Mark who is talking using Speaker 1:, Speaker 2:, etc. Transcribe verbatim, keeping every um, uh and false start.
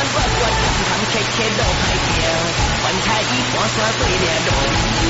Speaker 1: 我我常常切切都歹掉，饭菜伊半山对面路。